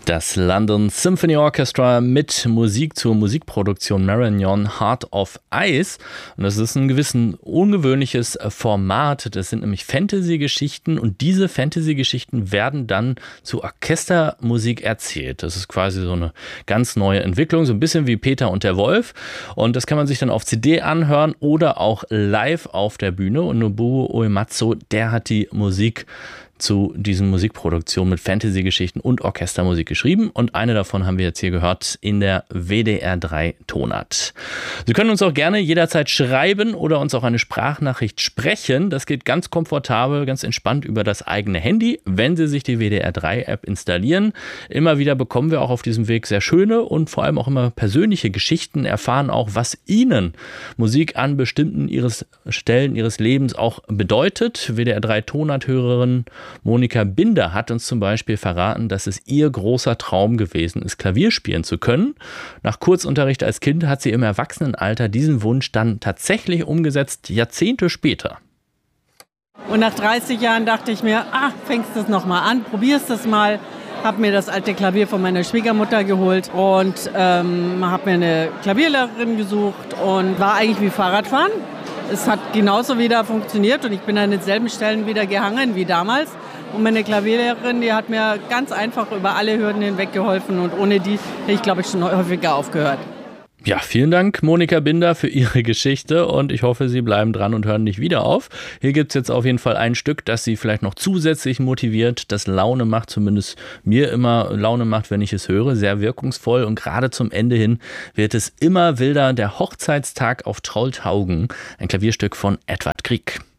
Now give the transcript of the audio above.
Das London Symphony Orchestra mit Musik zur Musikproduktion Marignon Heart of Ice. Und das ist ein gewissen ungewöhnliches Format. Das sind nämlich Fantasy-Geschichten und diese Fantasy-Geschichten werden dann zu Orchestermusik erzählt. Das ist quasi so eine ganz neue Entwicklung, so ein bisschen wie Peter und der Wolf. Und das kann man sich dann auf CD anhören oder auch live auf der Bühne. Und Nobuo Uematsu, der hat die Musik zu diesen Musikproduktionen mit Fantasy-Geschichten und Orchestermusik geschrieben und eine davon haben wir jetzt hier gehört in der WDR 3 Tonart. Sie können uns auch gerne jederzeit schreiben oder uns auch eine Sprachnachricht sprechen. Das geht ganz komfortabel, ganz entspannt über das eigene Handy, wenn Sie sich die WDR 3 App installieren. Immer wieder bekommen wir auch auf diesem Weg sehr schöne und vor allem auch immer persönliche Geschichten, erfahren auch, was Ihnen Musik an bestimmten Stellen Ihres Lebens auch bedeutet. WDR 3 Tonart-Hörerin Monika Binder hat uns zum Beispiel verraten, dass es ihr großer Traum gewesen ist, Klavier spielen zu können. Nach Kurzunterricht als Kind hat sie im Erwachsenenalter diesen Wunsch dann tatsächlich umgesetzt, Jahrzehnte später. Und nach 30 Jahren dachte ich mir, fängst das nochmal an, probierst das mal. Habe mir das alte Klavier von meiner Schwiegermutter geholt und habe mir eine Klavierlehrerin gesucht und war eigentlich wie Fahrradfahren. Es hat genauso wieder funktioniert und ich bin an denselben Stellen wieder gehangen wie damals. Und meine Klavierlehrerin, die hat mir ganz einfach über alle Hürden hinweg geholfen und ohne die hätte ich, glaube ich, schon häufiger aufgehört. Ja, vielen Dank, Monika Binder, für Ihre Geschichte und ich hoffe, Sie bleiben dran und hören nicht wieder auf. Hier gibt es jetzt auf jeden Fall ein Stück, das Sie vielleicht noch zusätzlich motiviert, das Laune macht, zumindest mir immer Laune macht, wenn ich es höre, sehr wirkungsvoll und gerade zum Ende hin wird es immer wilder, der Hochzeitstag auf Trolltaugen, ein Klavierstück von Edvard Grieg.